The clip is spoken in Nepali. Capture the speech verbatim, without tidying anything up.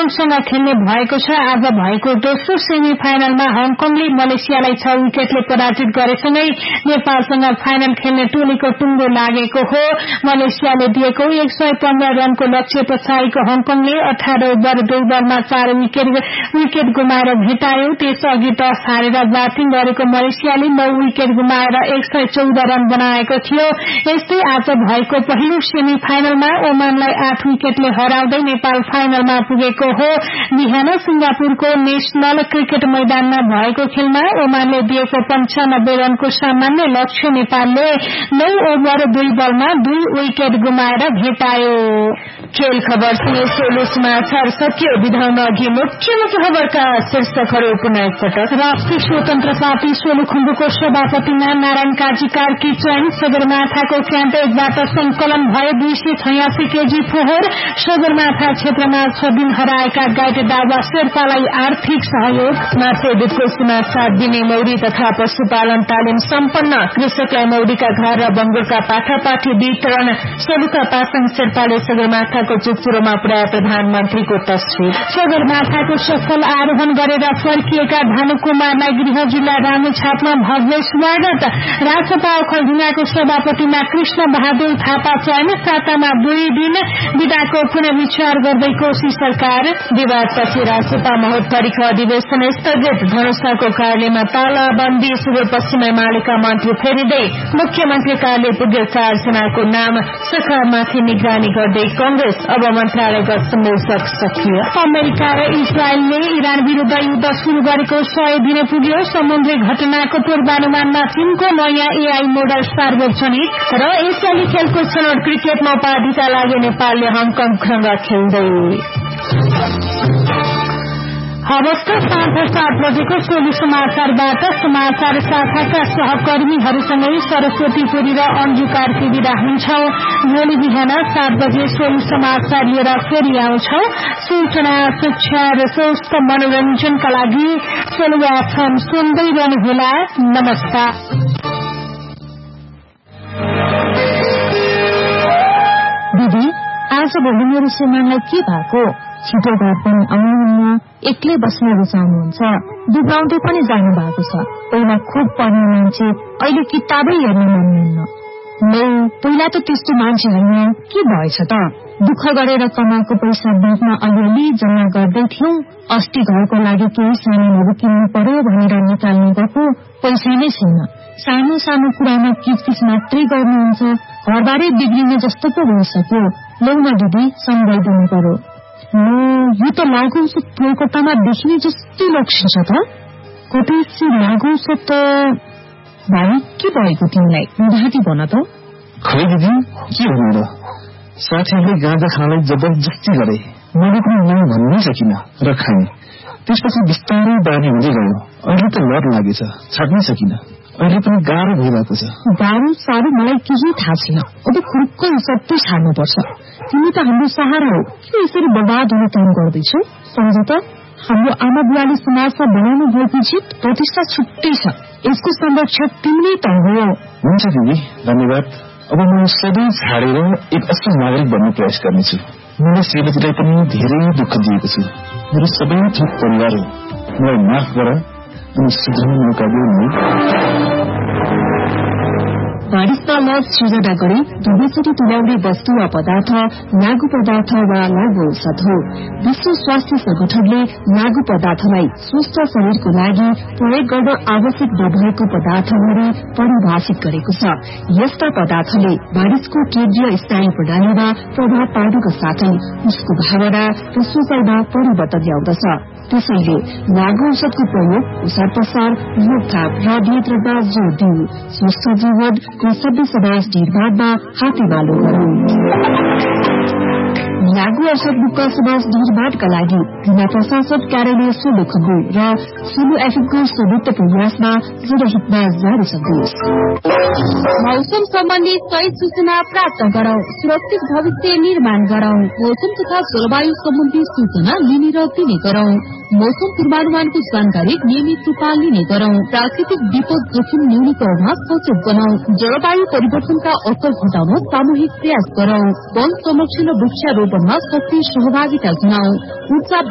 सिङ्गापुरसँग खेल्ने भएको छ। आज भएको दोस्रो सेमी फाइनलमा हङकङले मलेसियालाई छ विकेटले पराजित गरेसँगै नेपालसँग फाइनल खेल्ने टोलीको टुङ्गो लागेको हो। मलेसियाले दिएको एक सय पन्ध्र रनको लक्ष्य पछाडिको हङकङले अठार ओभर दुई बलमा चार विकेट विकेट गुमाएर भेटायो। त्यसअघि टस हारेर ब्याटिङ गरेको मलेसियाले नौ विकेट गुमाएर एक सय चौध रन बनाएको थियो। यस्तै आज भएको पहिलो सेमी फाइनलमा ओमानलाई आठ विकेटले हराउँदै नेपाल फाइनलमा पुगेको हो। बिहान सिंगापुरको नेशनल क्रिकेट मैदानमा भएको खेलमा ओमानले दिएको पञ्चानब्बे रनको सामान्य लक्ष्य नेपालले नौ ओभर दुई बलमा दुई विकेट गुमाएर भेटायो। खेल खबरसँगै सोलो समाचार सकियो। विधान अघि मुख्य मुख्य खबरका शीर्षकहरू पुनः एकपटक। राष्ट्रिय स्वतन्त्र पार्टी सोलुखुम्बुको सभापतिमा नारायण काजी कार्की चयन। सगरमाथाको क्याम्प एकबाट संकलन भए दुई सय छयासी केजी फोहोर। सगरमाथा क्षेत्रमा छ दिन हराएका गाइड दावा शेर्पालाई आर्थिक सहयोग। माछे दूधको सीमा सात दिने मौरी तथा पशुपालन तालिम सम्पन्न। कृषकलाई मौरीका घर र बंगुरका पाठापाठी वितरण। सलुका पासाङ शेर्पाले सगरमाथाको चुचुरोमा पुर्याए प्रधानमन्त्रीको तस्वीर। सगरमाथाको सफल आरोहण गरेर फर्किएका भानुकुमारलाई गृह जिल्ला रामेछापमा भव्य स्वागत। राजसभा ओखलढुङ्गाको सभापतिमा कृष्ण बहादुर थापा चयन। सातामा दुई दिन विदाको पुनः विचार गर्दै कोशी सरकार। विवादपछि राजसभा महोत्तरीको अधिवेशन स्थगित। धनुषाको कार्यालयमा तालाबन्दी। सुदूरपश्चिम एमालेका मन्त्री फेरिँदै। मुख्यमन्त्री कार्यालय पुग्यो चारजनाको नाम। सरकारमाथि निगरानी गर्दै कंग्रेस। अब मन्त्रालयगत संयोजक सकियो। अमेरिका र इजरायलले इरान विरूद्ध युद्ध शुरू गरेको सय दिन पुग्यो। समुद्री घटनाको पूर्वानुमानमा चीनको नयाँ एआई मोडल सार्वजनिक। र एसियाली खेलको छनौट क्रिकेटमा उपाधिका लागि नेपालले हङकङसँग खेल्दै। हवस् साँझ सात बजेको सोलु समाचारबाट समाचार शाखाका सहकर्मीहरूसँगै सरस्वतीपुरी र अन्जु कार्की विदा हुन्छौ। भोलि बिहान सात बजे सोलु समाचार लिएर फेरि आउँछौ। सूचना शिक्षा र स्वस्थ मनोरञ्जनका लागि सोलु एफएम सुन्दै रहनुहोला। नमस्कार। दिदी आज भोलि मेरो श्रीमानलाई के भएको? छिटो घर पनि आउनुहुन्न, एक्लै बस्न रुचाउनुहुन्छ, दुब्लाउँदै पनि जानु भएको छ। पहिला खुब पढ्ने मान्छे, अहिले किताबै हेर्न मान्नुहुन्न। नै पहिला त त्यस्तो मान्छे होइन, के भएछ त? दुःख गरेर कमाएको पैसा ब्याङ्कमा अलिअलि जम्मा गर्दै थियौं। अस्ति घरको लागि केही सामानहरू किन्नु पर्यो भनेर निकाल्नु गएको, पैसा नै छैन। सानो सानो कुरामा किचकिच मात्रै गर्नुहुन्छ। घरबारै बिग्रिने जस्तो पो भइसक्यो। लौ न दिदी, सम्झाइदिनु पर्यो। यो त लागु औषध कोलकातामा देखिने जस्तै लक्षण छ त। कतै लागु औषध त भाइ के भएको तिमीलाई? उदाहरण भन त। खै दिदी, के भन्नु र? साथीहरूले गाँजा खानलाई जबरजस्ती गरे। मैले पनि नाम भन्नै सकिन र खाएँ। त्यसपछि बिस्तारै बानी हुँदै गयो। अहिले त लत लागेछ, छाड्नै सकिन। अहिले पनि गाह्रो भइरहेको छ। गाह्रो साह्रो मलाई केही थाहा छैन। अब खुर्क सबै छाड्नुपर्छ। तिमी त हाम्रो सहारा हो, किन यसरी बर्बाद हुने काम गर्दैछौ? सम्झ त, हाम्रो आमा बुवाले समाजमा बनाउनु भएको जित प्रतिष्ठा छुट्टै छ। यसको संरक्षक तिमी त हो। हुन्छ दिदी, धन्यवाद। अब म सधैँ छाडेर एक असल नागरिक बन्ने प्रयास गर्नेछु। मैले श्रीमतीलाई पनि धेरै दुःख दिएको छु। मेरो सबै थोक परिवार हो। मलाई माफ गर अनि सुधार्ने मौका दिनु। बारिशमा लस सृजना गरी दुवैचोटि तुल्याउने वस्तु वा पदार्थ लागू पदार्थ वा लागू औषध हो। विश्व स्वास्थ्य संगठनले लागू पदार्थलाई स्वस्थ शरीरको लागि प्रयोग गर्न आवश्यक नभएको पदार्थहरू परिभाषित गरेको छ। यस्ता पदार्थले मानिसको केन्द्रीय स्नायु प्रणालीमा प्रभाव पार्नुका साथै उसको भावना र सोचाइमा परिवर्तन ल्याउँदछ। त्यसैले लागू औषधको प्रयोग, ओसार पसार, रोकथाम र नियन्त्रणमा जोड़ दिऊ। स्वस्थ जीवन र सभ्य समाज निर्माणमा हातेमालो गरौं। लागू औषध मुक्त समाज निर्माणका लागि जिल्ला प्रशासन कार्यालय सोलुखुम्बु र सोलु एफएमको संयुक्त प्रयासमा जनहितमा जारी सन्देश। मौसम सम्बन्धी सही सूचना प्राप्त गरौं, सुरक्षित भविष्य निर्माण गरौं। मौसम तथा जलवायु सम्बन्धी सूचना लिने र दिने गरौं। मौसम पूर्वानुमानको जानकारी नियमित रूपमा लिने गरौं। प्राकृतिक विपद जोखिम न्यूनीकरणमा सचेत बनाऊ। जलवायु परिवर्तनका असर घटाउन सामूहिक प्रयास गरौं। वन संरक्षण र वृक्षारोपणमा सक्रिय सहभागिता जनाऊ। ऊर्जा